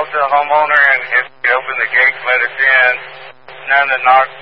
the homeowner, and if you open the gate, let us in. None of the